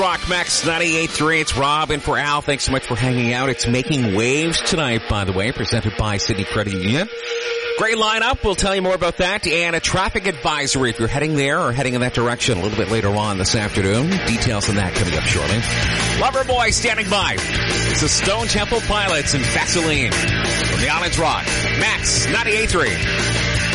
Rock Max 98.3. It's Rob in for Al. Thanks so much for hanging out. It's Making Waves tonight, by the way, presented by City Credit Union. Great lineup. We'll tell you more about that. And a traffic advisory if you're heading there or heading in that direction a little bit later on this afternoon. Details on that coming up shortly. Loverboy standing by. It's the Stone Temple Pilots and Vaseline from the Islands Rock. Max 98.3.